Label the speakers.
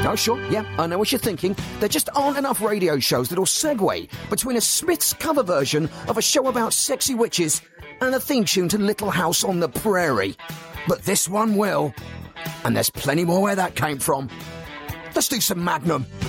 Speaker 1: Oh, sure, yeah, I know what you're thinking. There just aren't enough radio shows that'll segue between a Smiths cover version of a show about sexy witches and a theme tune to Little House on the Prairie. But this one will. And there's plenty more where that came from. Let's do some Magnum.